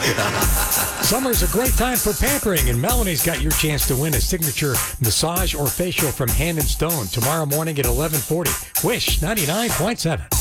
Summer's a great time for pampering, and Melanie's got your chance to win a signature massage or facial from Hand and Stone tomorrow morning at 11:40. Wish 99.7.